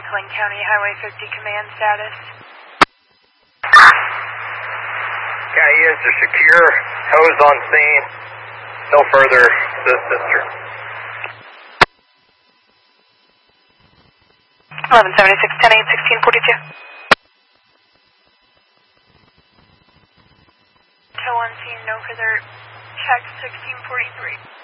Franklin County Highway 50 command status. County units are secure. Hose on scene. No further assistance. 1176, 10-8, 1642. Tow on scene, no further checks, 1643.